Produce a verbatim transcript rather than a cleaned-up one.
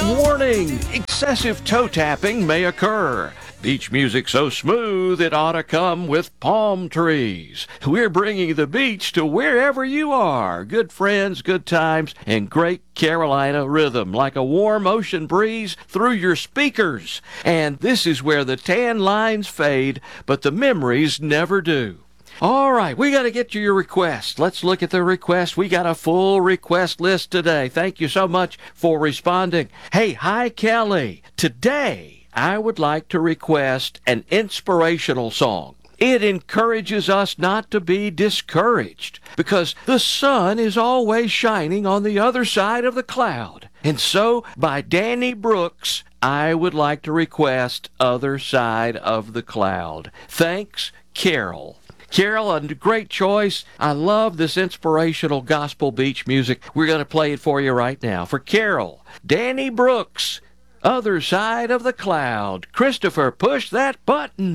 Warning! Excessive toe tapping may occur. Beach music so smooth it ought to come with palm trees. We're bringing the beach to wherever you are. Good friends, good times, and great Carolina rhythm like a warm ocean breeze through your speakers. And this is where the tan lines fade, but the memories never do. All right, we got to get to your request. Let's look at the request. We got a full request list today. Thank you so much for responding. Hey, hi, Kelly. Today, I would like to request an inspirational song. It encourages us not to be discouraged because the sun is always shining on the other side of the cloud. And so, by Danny Brooks, I would like to request Other Side of the Cloud. Thanks, Carol. Carol, a great choice. I love this inspirational gospel beach music. We're going to play it for you right now. For Carol, Danny Brooks, Other Side of the Cloud. Christopher, push that button.